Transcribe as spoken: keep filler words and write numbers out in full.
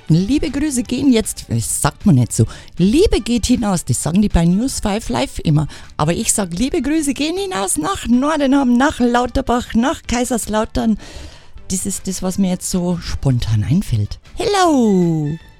Liebe Grüße gehen jetzt, das sagt man nicht so, Liebe geht hinaus, das sagen die bei News fünf Live immer, aber ich sag, liebe Grüße gehen hinaus nach Nordenham, nach Lauterbach, nach Kaiserslautern. Das ist das, was mir jetzt so spontan einfällt. Hello!